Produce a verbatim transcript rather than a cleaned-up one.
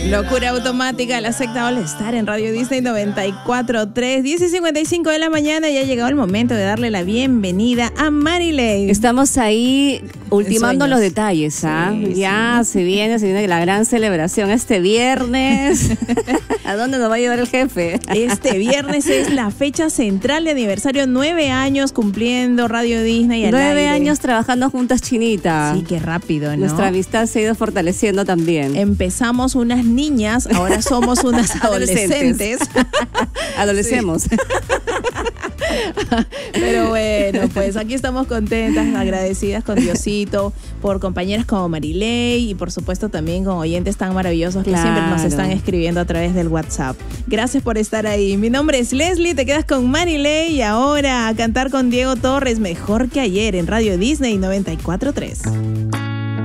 Locura automática, la secta All Star en Radio Disney noventa y cuatro punto tres, diez y cincuenta y cinco de la mañana. Ya ha llegado el momento de darle la bienvenida a Marilei. Estamos ahí ultimando los detalles, ¿ah? Sí, ya sí. se viene, se viene la gran celebración este viernes. ¿A dónde nos va a llevar el jefe? Este viernes es la fecha central de aniversario, nueve años cumpliendo Radio Disney al Nueve aire. años trabajando juntas, Chinita. Sí, qué rápido, ¿no? Nuestra amistad se ha ido fortaleciendo también. Empezamos unas niñas, ahora somos unas adolescentes. Adolecemos. Pero bueno, pues aquí estamos contentas, agradecidas con Diosito, por compañeras como Marilei y por supuesto también con oyentes tan maravillosos que Claro. siempre nos están escribiendo a través del WhatsApp. Gracias por estar ahí. Mi nombre es Leslie, te quedas con Marilei y ahora a cantar con Diego Torres, Mejor que ayer en Radio Disney noventa y cuatro punto tres.